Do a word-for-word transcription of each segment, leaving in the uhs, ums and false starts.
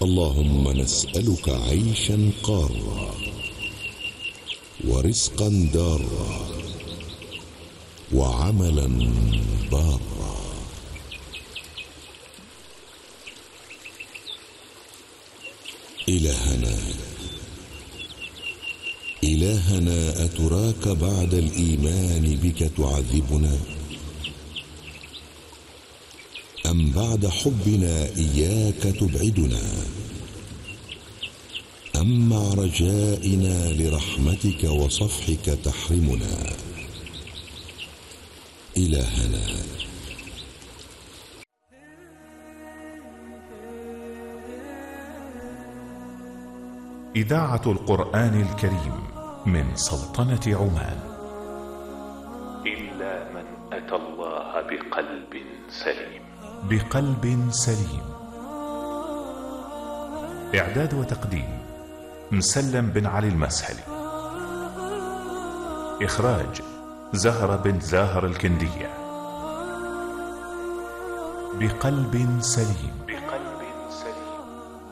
اللهم نسألك عيشا قارا ورزقا دارا وعملا بارا. إلهنا إلهنا أتراك بعد الإيمان بك تعذبنا، أم بعد حبنا إياك تبعدنا، أم مع رجائنا لرحمتك وصفحك تحرمنا؟ إلهنا إذاعة القرآن الكريم من سلطنة عمان. إلا من أتى الله بقلب سليم. بقلب سليم. إعداد وتقديم مسلم بن علي المسهلي. إخراج زهرة بن زاهر الكندية. بقلب سليم. بقلب سليم.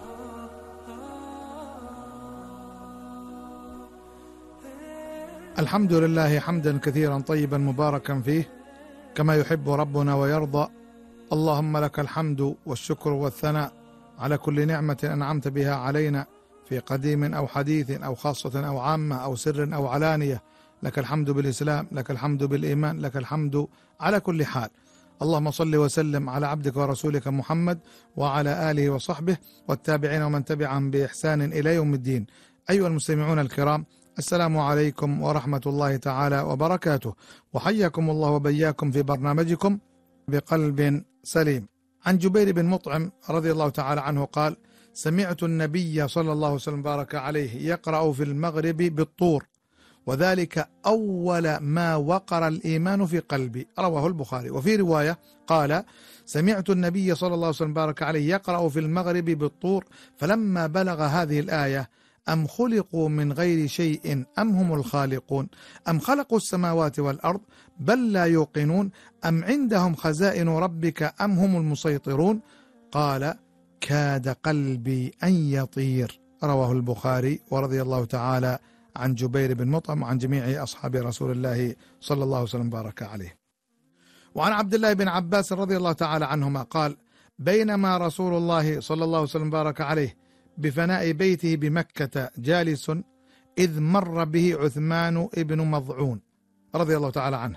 الحمد لله حمدا كثيرا طيبا مباركا فيه كما يحب ربنا ويرضى. اللهم لك الحمد والشكر والثناء على كل نعمة أنعمت بها علينا في قديم أو حديث أو خاصة أو عامة أو سر أو علانية. لك الحمد بالإسلام، لك الحمد بالإيمان، لك الحمد على كل حال. اللهم صل وسلم على عبدك ورسولك محمد وعلى آله وصحبه والتابعين ومن تبعهم بإحسان إلى يوم الدين. أيها المستمعون الكرام، السلام عليكم ورحمة الله تعالى وبركاته، وحياكم الله وبياكم في برنامجكم بقلب سليم. عن جبير بن مطعم رضي الله تعالى عنه قال: سمعت النبي صلى الله عليه وسلم بارك عليه يقرأ في المغرب بالطور، وذلك أول ما وقر الإيمان في قلبي. رواه البخاري. وفي رواية قال: سمعت النبي صلى الله عليه وسلم بارك عليه يقرأ في المغرب بالطور، فلما بلغ هذه الآية: أم خلقوا من غير شيء أم هم الخالقون، أم خلقوا السماوات والأرض بل لا يوقنون، أم عندهم خزائن ربك أم هم المسيطرون، قال: كاد قلبي أن يطير. رواه البخاري. ورضي الله تعالى عن جبير بن مطعم وعن جميع أصحاب رسول الله صلى الله عليه وسلم بارك عليه. وعن عبد الله بن عباس رضي الله تعالى عنهما قال: بينما رسول الله صلى الله عليه وسلم بارك عليه بفناء بيته بمكة جالس، إذ مر به عثمان ابن مضعون رضي الله تعالى عنه،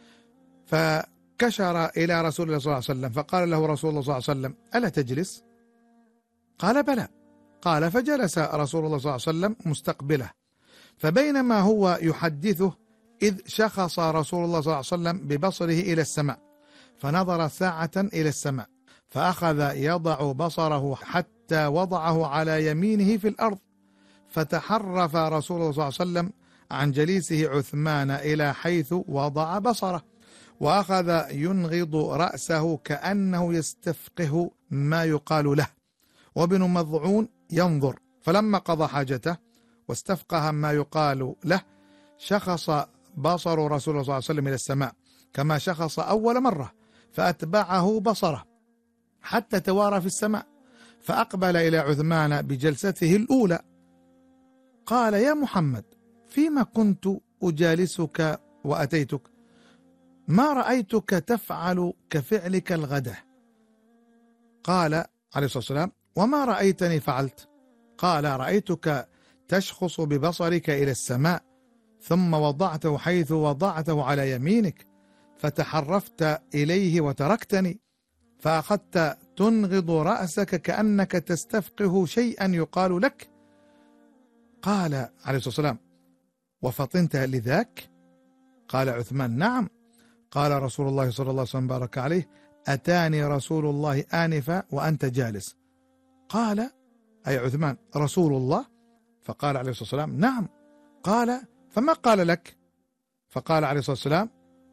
فكشر إلى رسول الله صلى الله عليه وسلم، فقال له رسول الله صلى الله عليه وسلم: ألا تجلس؟ قال: بلى. قال: فجلس رسول الله صلى الله عليه وسلم مستقبله، فبينما هو يحدثه إذ شخص رسول الله صلى الله عليه وسلم ببصره إلى السماء، فنظر ساعة إلى السماء، فأخذ يضع بصره حتى وضعه على يمينه في الأرض، فتحرف رسول الله صلى الله عليه وسلم عن جليسه عثمان إلى حيث وضع بصره، وأخذ ينغض رأسه كأنه يستفقه ما يقال له، وابن مضعون ينظر. فلما قضى حاجته واستفقه ما يقال له، شخص بصر رسول الله صلى الله عليه وسلم إلى السماء كما شخص أول مرة، فأتبعه بصره حتى توارى في السماء، فأقبل إلى عثمان بجلسته الأولى. قال: يا محمد، فيما كنت أجالسك وأتيتك؟ ما رأيتك تفعل كفعلك الغدة. قال عليه الصلاة والسلام: وما رأيتني فعلت؟ قال: رأيتك تشخص ببصرك إلى السماء، ثم وضعته حيث وضعته على يمينك، فتحرفت إليه وتركتني، فأخذت تنغض رأسك كأنك تستفقه شيئا يقال لك. قال عليه الصلاة والسلام: وفطنت لذاك؟ قال عثمان: نعم. قال رسول الله صلى الله عليه وسلم بارك عليه: أتاني رسول الله آنفا وأنت جالس. قال أي عثمان: رسول الله؟ فقال عليه الصلاة والسلام: نعم. قال: فما قال لك؟ فقال عليه الصلاة والسلام: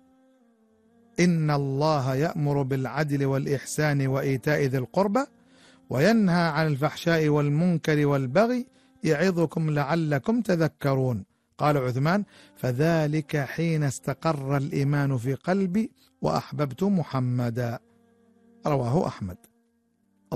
إن الله يأمر بالعدل والإحسان وإيتاء ذي القربى وينهى عن الفحشاء والمنكر والبغي يعظكم لعلكم تذكرون. قال عثمان: فذلك حين استقر الإيمان في قلبي وأحببت محمدا. رواه أحمد.